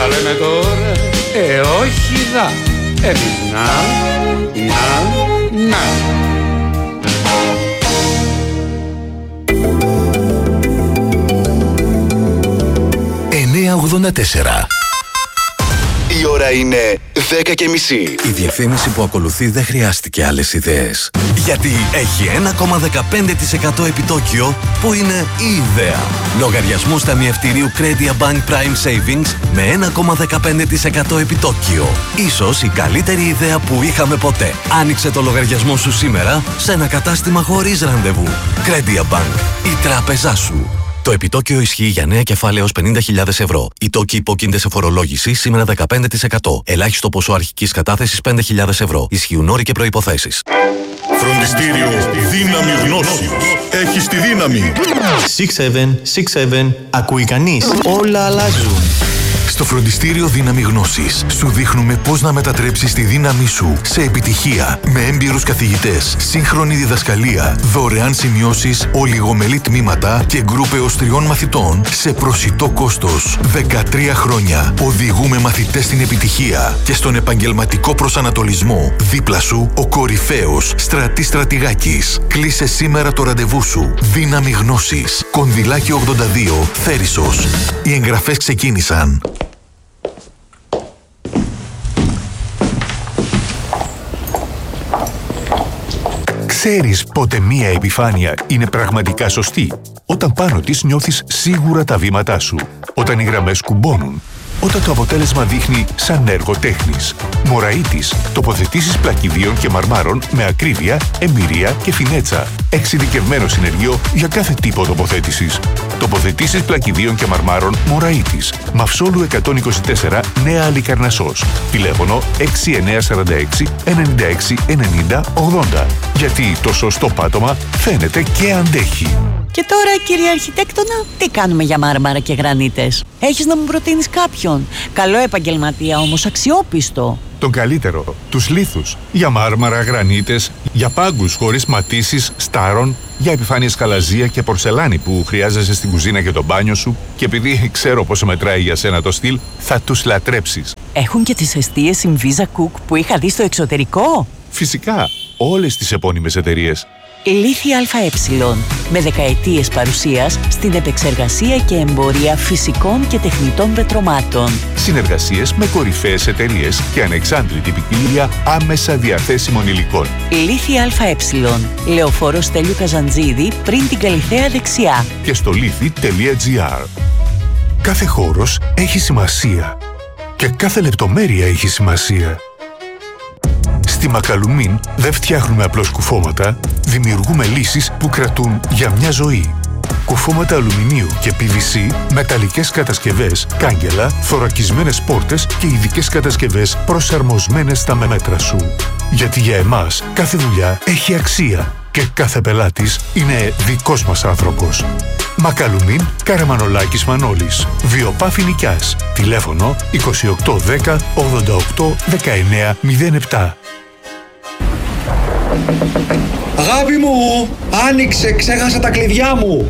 τα λέμε τώρα, όχι δα. Εμείς να. 984. Η ώρα είναι 10:30. Η διαφήμιση που ακολουθεί δεν χρειάστηκε άλλες ιδέες. Γιατί έχει 1,15% επιτόκιο που είναι η ιδέα. Λογαριασμός ταμιευτηρίου Credia Bank Prime Savings με 1,15% επιτόκιο. Ίσως η καλύτερη ιδέα που είχαμε ποτέ. Άνοιξε το λογαριασμό σου σήμερα σε ένα κατάστημα χωρίς ραντεβού. Credia Bank, η τράπεζά σου. Το επιτόκιο ισχύει για νέα κεφάλαια έως 50.000 ευρώ. Οι τόκοι υπόκεινται σε φορολόγηση σήμερα 15%. Ελάχιστο ποσό αρχικής κατάθεσης 5.000 ευρώ. Ισχύουν όροι και προϋποθέσεις. Φροντιστήριο Δύναμη Γνώσης. Έχεις τη δύναμη. 6767. Ακούει κανείς? Όλα αλλάζουν. Στο Φροντιστήριο Δύναμη Γνώσης σου δείχνουμε πώς να μετατρέψεις τη δύναμή σου σε επιτυχία με έμπειρους καθηγητές, σύγχρονη διδασκαλία, δωρεάν σημειώσεις, ολιγομελή τμήματα και γκρουπ έως 3 μαθητών σε προσιτό κόστος. 13 χρόνια οδηγούμε μαθητές στην επιτυχία και στον επαγγελματικό προσανατολισμό. Δίπλα σου ο κορυφαίος Στρατής Στρατηγάκης. Κλείσε σήμερα το ραντεβού σου. Δύναμη Γνώσης. Κονδυλάκι 82, Θέρισος. Οι εγγραφές ξεκίνησαν. Ξέρεις πότε μία επιφάνεια είναι πραγματικά σωστή? Όταν πάνω της νιώθεις σίγουρα τα βήματά σου. Όταν οι γραμμές κουμπώνουν. Όταν το αποτέλεσμα δείχνει σαν έργο τέχνης. Μωραΐτης. Τοποθετήσεις πλακιδίων και μαρμάρων με ακρίβεια, εμπειρία και φινέτσα. Εξειδικευμένο συνεργείο για κάθε τύπο τοποθέτησης. Τοποθετήσεις πλακιδίων και μαρμάρων Μωραΐτης. Μαυσόλου 124, Νέα Αλικαρνασσός. Τηλέφωνο 6946 96 90 80. Γιατί το σωστό πάτωμα φαίνεται και αντέχει. Και τώρα, κύριε Αρχιτέκτονα, τι κάνουμε για μάρμαρα και γρανίτες? Έχεις να μου προτείνεις κάποιον? Καλό επαγγελματία όμως, αξιόπιστο. Τον καλύτερο, τους λίθους. Για μάρμαρα, γρανίτες, για πάγκους χωρίς ματίσεις, στάρων, για επιφάνειες χαλαζία και πορσελάνη που χρειάζεσαι στην κουζίνα και το μπάνιο σου, και επειδή ξέρω πόσο μετράει για σένα το στυλ, θα τους λατρέψεις. Έχουν και τις εστίες Inviza Cook που είχα δει στο εξωτερικό? Φυσικά, όλες τις επώνυμες εταιρείες. Λίθη ΑΕ, με δεκαετίες παρουσίας στην επεξεργασία και εμπορία φυσικών και τεχνητών πετρωμάτων. Συνεργασίες με κορυφαίες εταιρείες και ανεξάντλητη ποικιλία άμεσα διαθέσιμων υλικών. Λίθη ΑΕ, Λεωφόρος Στέλιου Καζαντζίδη, πριν την Καλιθέα δεξιά. Και στο λίθη.gr. Κάθε χώρος έχει σημασία και κάθε λεπτομέρεια έχει σημασία. Στη Μακαλουμίν δεν φτιάχνουμε απλώς κουφώματα, δημιουργούμε λύσεις που κρατούν για μια ζωή. Κουφώματα αλουμινίου και PVC, μεταλλικές κατασκευές, κάγκελα, θωρακισμένες πόρτες και ειδικές κατασκευές προσαρμοσμένες στα μέτρα σου. Γιατί για εμάς κάθε δουλειά έχει αξία και κάθε πελάτης είναι δικός μας άνθρωπος. Μακαλουμίν, Καραμανολάκης Μανώλης. Βιοπάφη Νικιάς. Τηλέφωνο 2810 88 19 07. Αγάπη μου, άνοιξε, ξέχασα τα κλειδιά μου.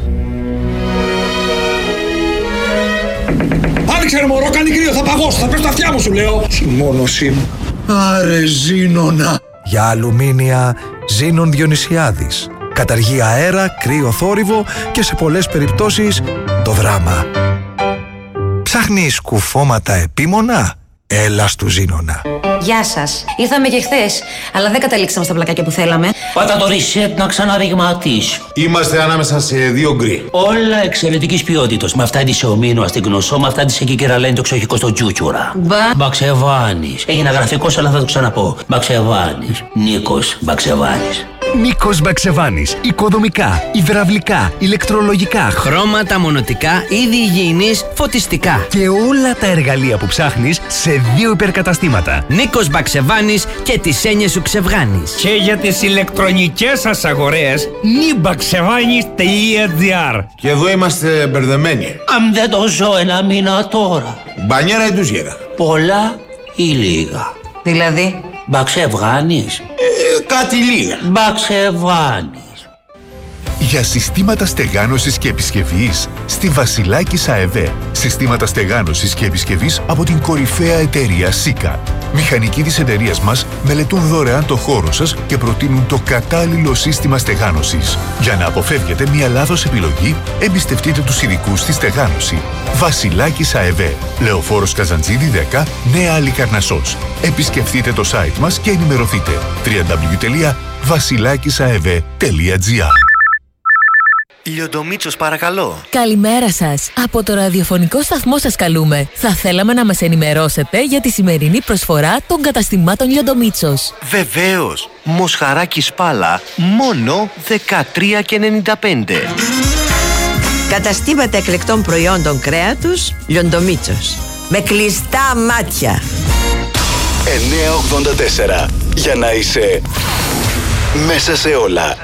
Άνοιξε ρε μωρό, κάνει κρύο, θα παγώσω, θα πέσω τα αυτιά μου σου λέω. Συμμόνωσή μου. Άρε Ζήνονα. Για αλουμίνια, Ζήνων Διονυσιάδης. Καταργεί αέρα, κρύο θόρυβο και σε πολλές περιπτώσεις το δράμα. Ψάχνεις κουφώματα επίμονα? Έλα στου Ζήνονα. Γεια σας. Ήρθαμε και χθες, αλλά δεν καταλήξαμε στα πλακάκια που θέλαμε. Πάτα το reset να ξαναρριγματίσει. Είμαστε ανάμεσα σε δύο γκρι. Όλα εξαιρετικής ποιότητας. Με αυτά της ομίνου στην γνωσό, με αυτά της εκεί κεραλένει το ξοχικό στο τζούτσουρα. Μπαξεβάνης. Έγινε γραφικός, αλλά θα το ξαναπώ. Μπαξεβάνης. Νίκος Μπαξεβάνης. Νίκος Μπαξεβάνης. Οικοδομικά, υδραυλικά, ηλεκτρολογικά, χρώματα μονοτικά, είδη υγιεινής, φωτιστικά. Και όλα τα εργαλεία που ψάχνεις σε 2 υπερκαταστήματα. Νίκος Μπαξεβάνης και τις έννοιες σου ξεβγάνεις. Και για τις ηλεκτρονικές σας αγορές, nibaksevani's.gr. Και εδώ είμαστε μπερδεμένοι. Αν δεν το ζω ένα μήνα τώρα. Μπανιέρα ή ντουζιέρα? Πολλά ή λίγα? Δηλαδή? Μπαξεβάνης. Κάτι λίγα. Μπαξεβάνης. Για συστήματα στεγάνωσης και επισκευής στη Βασιλάκης ΑΕΒ. Συστήματα στεγάνωσης και επισκευής από την κορυφαία εταιρεία Sika. Μηχανικοί της εταιρείας μας μελετούν δωρεάν το χώρο σας και προτείνουν το κατάλληλο σύστημα στεγάνωσης. Για να αποφεύγετε μια λάθος επιλογή, εμπιστευτείτε τους ειδικούς στη στεγάνωση. Βασιλάκης ΑΕΒ. Λεωφόρος Καζαντζίδη 10, Νέα Αλικαρνασσός. Επισκεφτείτε το site μας και ενημερωθείτε. www.vasilakisaev.gr. Λιοντομίτσος, παρακαλώ. Καλημέρα σας. Από το ραδιοφωνικό σταθμό σας καλούμε. Θα θέλαμε να μας ενημερώσετε για τη σημερινή προσφορά των καταστημάτων Λιοντομίτσος. Βεβαίως. Μοσχαράκι Σπάλα, μόνο 13,95. Καταστήματα εκλεκτών προϊόντων κρέατος Λιοντομίτσος. Με κλειστά μάτια. 984. Για να είσαι μέσα σε όλα.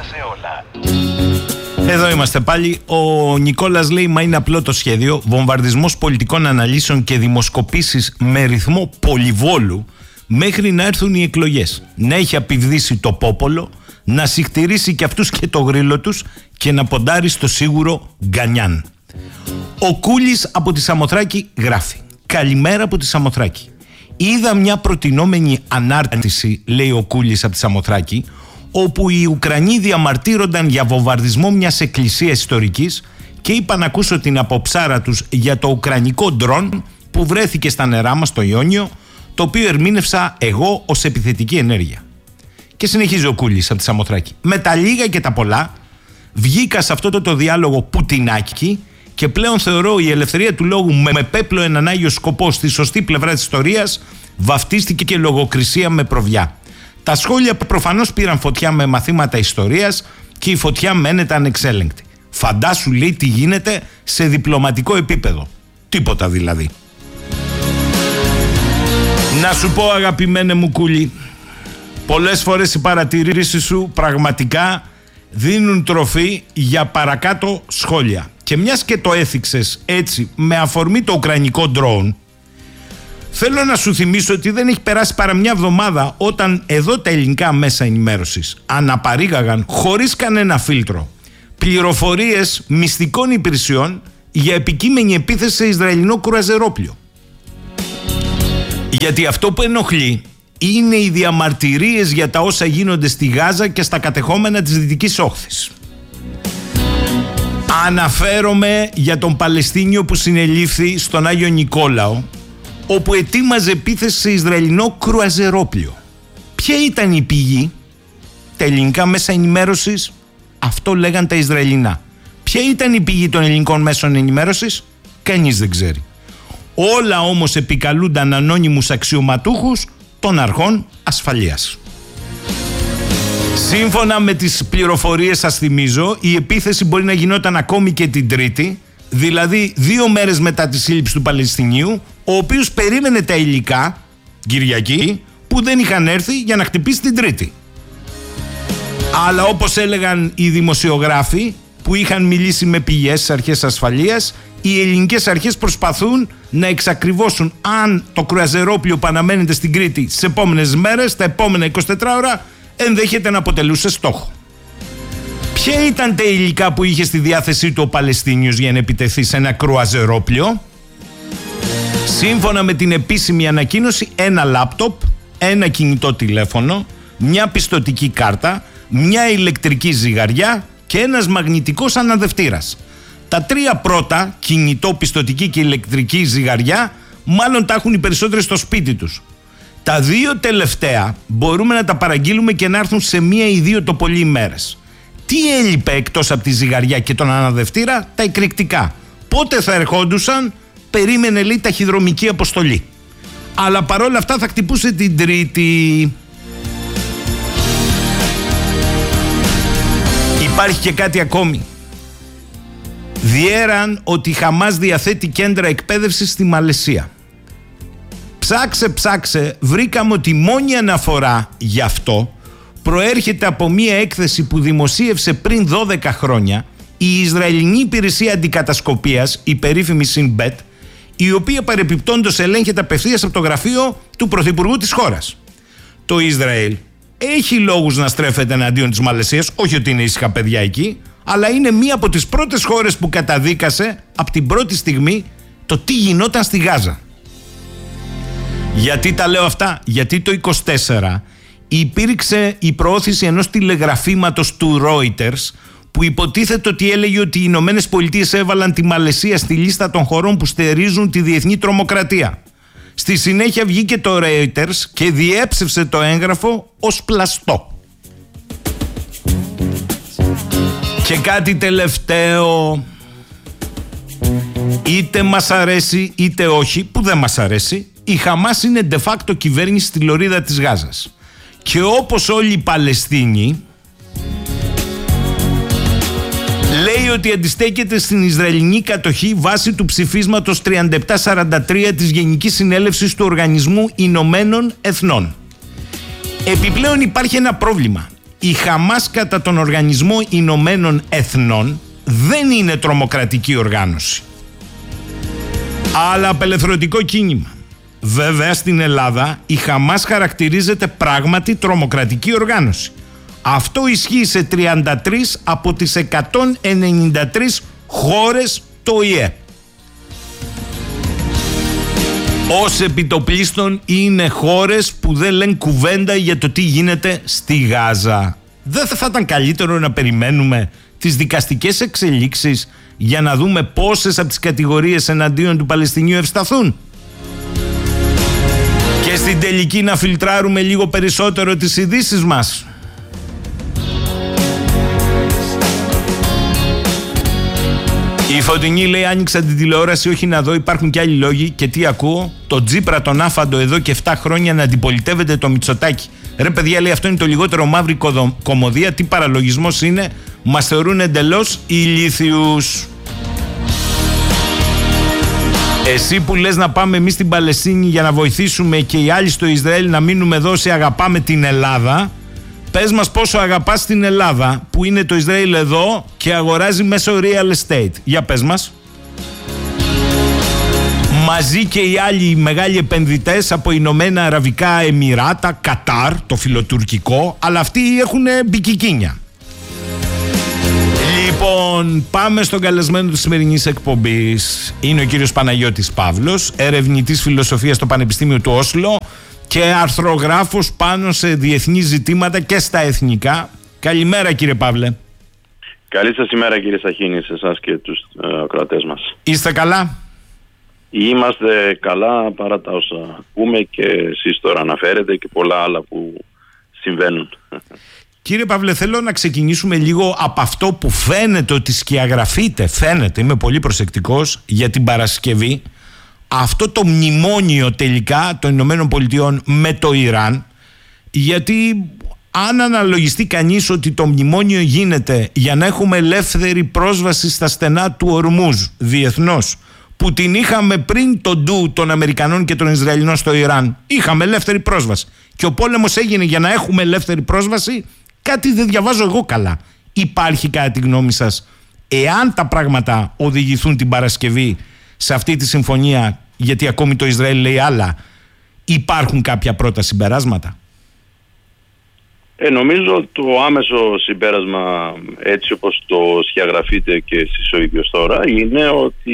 Εδώ είμαστε πάλι. Ο Νικόλας λέει: μα είναι απλό το σχέδιο. Βομβαρδισμός πολιτικών αναλύσεων και δημοσκοπήσεις με ρυθμό πολυβόλου μέχρι να έρθουν οι εκλογές. Να έχει απειβδίσει το πόπολο, να συχτηρίσει και αυτούς και το γρίλο τους και να ποντάρει στο σίγουρο γκανιάν. Ο Κούλης από τη Σαμοθράκη γράφει: καλημέρα από τη Σαμοθράκη. Είδα μια προτινόμενη ανάρτηση, λέει ο Κούλης από τη Σαμοθράκη, όπου οι Ουκρανοί διαμαρτύρονταν για βομβαρδισμό μιας εκκλησίας ιστορικής και είπαν να ακούσω την αποψάρα τους για το ουκρανικό ντρόν που βρέθηκε στα νερά μας στο Ιόνιο, το οποίο ερμήνευσα εγώ ως επιθετική ενέργεια. Και συνεχίζει ο Κούλης από τη Σαμοθράκη. Με τα λίγα και τα πολλά βγήκα σε αυτό το διάλογο πουτινάκι και πλέον θεωρώ η ελευθερία του λόγου με πέπλο έναν άγιο σκοπό στη σωστή πλευρά της ιστορίας βαφτίστηκε και λογοκρισία με προβιά. Τα σχόλια προφανώς πήραν φωτιά με μαθήματα ιστορίας και η φωτιά μένεται ανεξέλεγκτη. Φαντάσου, λέει, τι γίνεται σε διπλωματικό επίπεδο. Τίποτα δηλαδή. Να σου πω, αγαπημένε μου Κούλη, πολλές φορές οι παρατηρήσεις σου πραγματικά δίνουν τροφή για παρακάτω σχόλια. Και μιας και το έθιξες έτσι με αφορμή το ουκρανικό ντρόουν, θέλω να σου θυμίσω ότι δεν έχει περάσει παρά μια εβδομάδα όταν εδώ τα ελληνικά μέσα ενημέρωσης αναπαρήγαγαν χωρίς κανένα φίλτρο πληροφορίες μυστικών υπηρεσιών για επικείμενη επίθεση σε Ισραηλινό κρουαζερόπλιο. Γιατί αυτό που ενοχλεί είναι οι διαμαρτυρίες για τα όσα γίνονται στη Γάζα και στα κατεχόμενα της Δυτικής Όχθης. Αναφέρομαι για τον Παλαιστίνιο που συνελήφθη στον Άγιο Νικόλαο, όπου ετοίμαζε επίθεση σε Ισραηλινό κρουαζερόπλιο. Ποια ήταν η πηγή? Τα ελληνικά μέσα ενημέρωσης, αυτό λέγαν τα Ισραηλινά. Ποια ήταν η πηγή των ελληνικών μέσων ενημέρωσης? Κανείς δεν ξέρει. Όλα όμως επικαλούνταν ανώνυμους αξιωματούχους των αρχών ασφαλείας. Σύμφωνα με τις πληροφορίες, σας θυμίζω, η επίθεση μπορεί να γινόταν ακόμη και την Τρίτη, δηλαδή 2 μέρες μετά τη σύλληψη του Παλαιστινίου, ο οποίος περίμενε τα υλικά, Κυριακή, που δεν είχαν έρθει για να χτυπήσει την Τρίτη. Αλλά όπως έλεγαν οι δημοσιογράφοι που είχαν μιλήσει με πηγές στις αρχές ασφαλείας, οι ελληνικές αρχές προσπαθούν να εξακριβώσουν αν το κρουαζερόπλιο που αναμένεται στην Κρήτη στις επόμενες μέρες, τα επόμενα 24 ώρα, ενδέχεται να αποτελούσε στόχο. Ποια ήταν τα υλικά που είχε στη διάθεσή του ο Παλαιστίνιος για να επιτεθεί σε ένα κρουαζερόπλιο? Σύμφωνα με την επίσημη ανακοίνωση, ένα λάπτοπ, ένα κινητό τηλέφωνο, μια πιστωτική κάρτα, μια ηλεκτρική ζυγαριά και ένας μαγνητικός αναδευτήρας. Τα 3 πρώτα, κινητό, πιστωτική και ηλεκτρική ζυγαριά, μάλλον τα έχουν οι περισσότεροι στο σπίτι τους. Τα 2 τελευταία μπορούμε να τα παραγγείλουμε και να έρθουν σε 1 ή 2 το πολύ ημέρες. Τι έλειπε εκτός από τη ζυγαριά και τον αναδευτήρα? Τα εκρηκτικά. Πότε θα ερχόντουσαν? Περίμενε, λέει, ταχυδρομική αποστολή. Αλλά παρόλα αυτά θα χτυπούσε την Τρίτη. Υπάρχει και κάτι ακόμη. Διέραν ότι η Χαμάς διαθέτει κέντρα εκπαίδευσης στη Μαλαισία. Ψάξε, βρήκαμε ότι η μόνη αναφορά γι' αυτό προέρχεται από μία έκθεση που δημοσίευσε πριν 12 χρόνια η Ισραηλινή Υπηρεσία Αντικατασκοπίας, η περίφημη Σινμπέτ, η οποία παρεπιπτόντως ελέγχεται απευθείας από το γραφείο του Πρωθυπουργού της χώρας. Το Ισραήλ έχει λόγους να στρέφεται εναντίον της Μαλαισίας, όχι ότι είναι ήσυχα παιδιά εκεί, αλλά είναι μία από τις πρώτες χώρες που καταδίκασε από την πρώτη στιγμή το τι γινόταν στη Γάζα. Γιατί τα λέω αυτά? Γιατί το 24 υπήρξε η προώθηση ενός τηλεγραφήματος του Reuters που υποτίθεται ότι έλεγε ότι οι Ηνωμένες Πολιτείες έβαλαν τη Μαλαισία στη λίστα των χωρών που στερίζουν τη διεθνή τρομοκρατία. Στη συνέχεια βγήκε το Reuters και διέψευσε το έγγραφο ως πλαστό. Και κάτι τελευταίο, είτε μας αρέσει είτε όχι, που δεν μας αρέσει, η Χαμάς είναι de facto κυβέρνηση στη λωρίδα της Γάζας. Και όπως όλοι οι Παλαιστίνοι, λέει ότι αντιστέκεται στην Ισραηλινή κατοχή βάσει του ψηφίσματος 3743 της Γενικής Συνέλευσης του Οργανισμού Ηνωμένων Εθνών. Επιπλέον υπάρχει ένα πρόβλημα. Η Χαμάς κατά τον Οργανισμό Ηνωμένων Εθνών δεν είναι τρομοκρατική οργάνωση, αλλά απελευθερωτικό κίνημα. Βέβαια στην Ελλάδα η Χαμάς χαρακτηρίζεται πράγματι τρομοκρατική οργάνωση. Αυτό ισχύει σε 33 από τις 193 χώρες του ΟΗΕ. Ως επιτοπλίστων είναι χώρες που δεν λένε κουβέντα για το τι γίνεται στη Γάζα. Δεν θα ήταν καλύτερο να περιμένουμε τις δικαστικές εξελίξεις για να δούμε πόσες από τις κατηγορίες εναντίον του Παλαιστινίου ευσταθούν? Και στην τελική να φιλτράρουμε λίγο περισσότερο τις ειδήσεις μας. Η Φωτεινή λέει: άνοιξα την τηλεόραση, όχι να δω, υπάρχουν και άλλοι λόγοι. Και τι ακούω? Το Τζίπρα τον άφαντο εδώ και 7 χρόνια να αντιπολιτεύεται το Μητσοτάκη. Ρε παιδιά, λέει, αυτό είναι το λιγότερο μαύρη κωμωδία. Τι παραλογισμός είναι? Μας θεωρούν εντελώς ηλίθιους. Εσύ που λες να πάμε εμείς στην Παλαιστίνη για να βοηθήσουμε και οι άλλοι στο Ισραήλ να μείνουμε εδώ, σε αγαπάμε την Ελλάδα. Πες μας πόσο αγαπάς την Ελλάδα που είναι το Ισραήλ εδώ και αγοράζει μέσω real estate. Για πες μας. Μαζί και οι άλλοι μεγάλοι επενδυτές από Ηνωμένα Αραβικά Εμιράτα, Κατάρ, το φιλοτουρκικό, αλλά αυτοί έχουν μπικικίνια. Λοιπόν, πάμε στον καλεσμένο της σημερινής εκπομπής. Είναι ο κύριος Παναγιώτης Παύλος, ερευνητής φιλοσοφίας στο Πανεπιστήμιο του Όσλο και αρθρογράφος πάνω σε διεθνή ζητήματα και στα εθνικά. Καλημέρα κύριε Παύλε. Καλή σας ημέρα κύριε Σαχίνη, σε εσάς και τους ακροατές μας. Είστε καλά? Είμαστε καλά παρά τα όσα ακούμε και εσείς τώρα αναφέρετε και πολλά άλλα που συμβαίνουν. Κύριε Παύλε, θέλω να ξεκινήσουμε λίγο από αυτό που φαίνεται ότι σκιαγραφείται, φαίνεται, είμαι πολύ προσεκτικός, για την Παρασκευή. Αυτό το μνημόνιο τελικά των Ηνωμένων Πολιτειών με το Ιράν, γιατί αν αναλογιστεί κανείς ότι το μνημόνιο γίνεται για να έχουμε ελεύθερη πρόσβαση στα στενά του Ορμούζ διεθνώς, που την είχαμε πριν το ντου των Αμερικανών και των Ισραηλινών στο Ιράν, είχαμε ελεύθερη πρόσβαση και ο πόλεμος έγινε για να έχουμε ελεύθερη πρόσβαση, κάτι δεν διαβάζω εγώ καλά. Υπάρχει κατά τη γνώμη σας, εάν τα πράγματα οδηγηθούν την Παρασκευή σε αυτή τη συμφωνία, γιατί ακόμη το Ισραήλ λέει άλλα, υπάρχουν κάποια πρώτα συμπεράσματα? Νομίζω το άμεσο συμπέρασμα, έτσι όπως το σκιαγραφείτε και εσείς ο ίδιος τώρα, είναι ότι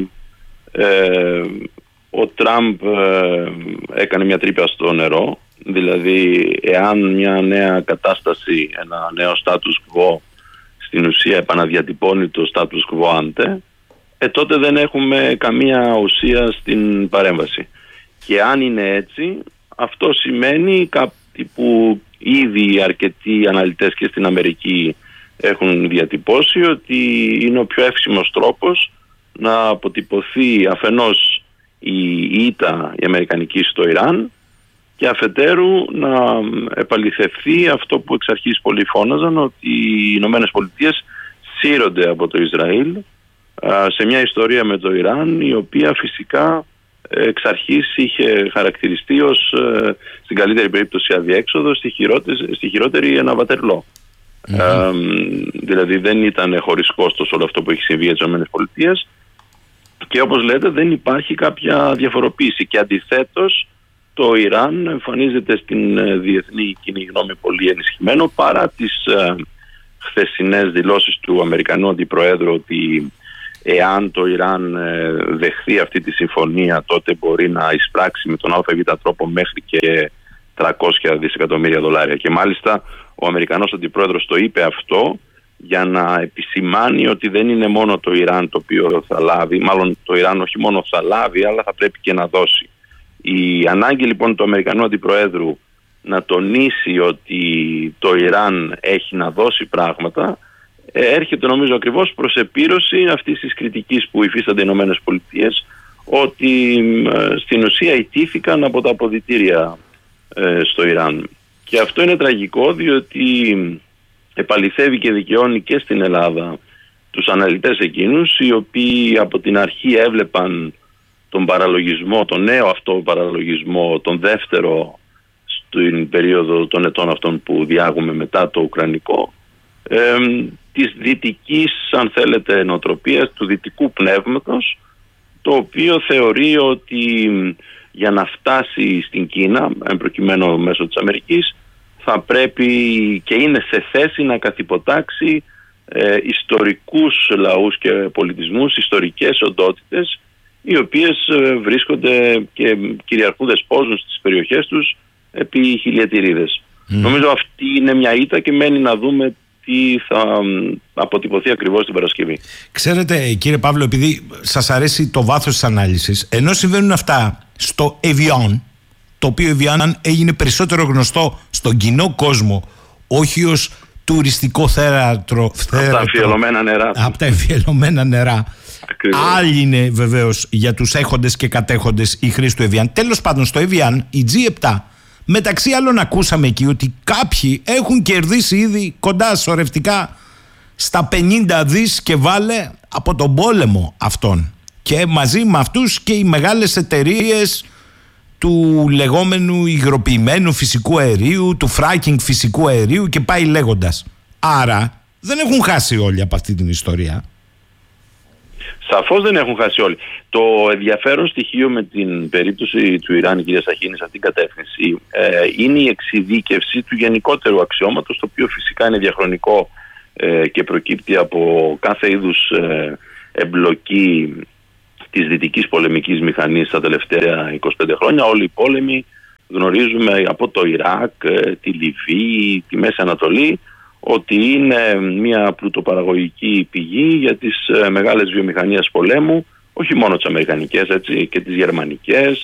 ο Τραμπ έκανε μια τρύπα στο νερό. Δηλαδή, εάν μια νέα κατάσταση, ένα νέο status quo στην ουσία επαναδιατυπώνει το status quo ante, τότε δεν έχουμε καμία ουσία στην παρέμβαση. Και αν είναι έτσι, αυτό σημαίνει κάτι που ήδη αρκετοί αναλυτές και στην Αμερική έχουν διατυπώσει, ότι είναι ο πιο εύσημος τρόπος να αποτυπωθεί αφενός η ήττα η αμερικανική στο Ιράν και αφετέρου να επαληθευθεί αυτό που εξ αρχής πολλοί φώναζαν, ότι οι Ηνωμένες Πολιτείες σύρονται από το Ισραήλ σε μια ιστορία με το Ιράν, η οποία φυσικά εξ αρχής είχε χαρακτηριστεί ως στην καλύτερη περίπτωση αδιέξοδο, στη χειρότερη ένα βατερλό. Δηλαδή δεν ήταν χωρίς κόστος όλο αυτό που έχει συμβεί για τις ΗΠΑ, και όπως λέτε δεν υπάρχει κάποια διαφοροποίηση, και αντιθέτως το Ιράν εμφανίζεται στην διεθνή κοινή γνώμη πολύ ενισχυμένο, παρά τις χθεσινές δηλώσεις του Αμερικανού Αντιπροέδρου ότι εάν το Ιράν δεχθεί αυτή τη συμφωνία, τότε μπορεί να εισπράξει με τον ΑΒ τρόπο μέχρι και $300 δισεκατομμύρια. Και μάλιστα ο Αμερικανός Αντιπρόεδρος το είπε αυτό για να επισημάνει ότι δεν είναι μόνο το Ιράν το οποίο θα λάβει, μάλλον το Ιράν όχι μόνο θα λάβει, αλλά θα πρέπει και να δώσει. Η ανάγκη λοιπόν του Αμερικανού Αντιπροέδρου να τονίσει ότι το Ιράν έχει να δώσει πράγματα έρχεται νομίζω ακριβώς προς επίρρωση αυτής της κριτικής που υφίστανται οι ΗΠΑ, ότι στην ουσία ιτήθηκαν από τα αποδυτήρια στο Ιράν. Και αυτό είναι τραγικό, διότι επαληθεύει και δικαιώνει και στην Ελλάδα τους αναλυτές εκείνους οι οποίοι από την αρχή έβλεπαν τον παραλογισμό, τον νέο αυτό παραλογισμό, τον δεύτερο στην περίοδο των ετών αυτών που διάγουμε μετά το Ουκρανικό, της δυτικής, αν θέλετε, νοοτροπίας, του δυτικού πνεύματος, το οποίο θεωρεί ότι για να φτάσει στην Κίνα, εν προκειμένου μέσω της Αμερικής, θα πρέπει και είναι σε θέση να καθυποτάξει ιστορικούς λαούς και πολιτισμούς, ιστορικές οντότητες, οι οποίες βρίσκονται και κυριαρχούν, δεσπόζουν στις περιοχές τους επί χιλιετηρίδες. Νομίζω αυτή είναι μια ήττα και μένει να δούμε τι θα αποτυπωθεί ακριβώς την Παρασκευή. Ξέρετε, κύριε Παύλο, επειδή σας αρέσει το βάθος της ανάλυσης, ενώ συμβαίνουν αυτά στο Evian, το οποίο Evian έγινε περισσότερο γνωστό στον κοινό κόσμο, όχι ως τουριστικό θέατρο. Από τα εμφιαλωμένα νερά. Από τα εμφιαλωμένα νερά. Ακριβώς. Άλλη είναι βεβαίως για τους έχοντες και κατέχοντες η χρήση του Evian. Τέλος πάντων, στο Evian, η G7, μεταξύ άλλων ακούσαμε εκεί ότι κάποιοι έχουν κερδίσει ήδη κοντά σωρευτικά στα 50 δις και βάλε από τον πόλεμο αυτόν. Και μαζί με αυτούς και οι μεγάλες εταιρείες του λεγόμενου υγροποιημένου φυσικού αερίου, του fracking φυσικού αερίου και πάει λέγοντας. Άρα δεν έχουν χάσει όλοι από αυτή την ιστορία. Σαφώς δεν έχουν χάσει όλοι. Το ενδιαφέρον στοιχείο με την περίπτωση του Ιράν, κυρία Σαχίνη, σε αυτήν την κατεύθυνση είναι η εξειδίκευση του γενικότερου αξιώματος, το οποίο φυσικά είναι διαχρονικό και προκύπτει από κάθε είδους εμπλοκή της δυτικής πολεμικής μηχανής τα τελευταία 25 χρόνια. Όλοι οι πόλεμοι γνωρίζουμε από το Ιράκ, τη Λιβύη, τη Μέση Ανατολή, ότι είναι μια πλουτοπαραγωγική πηγή για τις μεγάλες βιομηχανίες πολέμου, όχι μόνο τις αμερικανικές, έτσι, και τις γερμανικές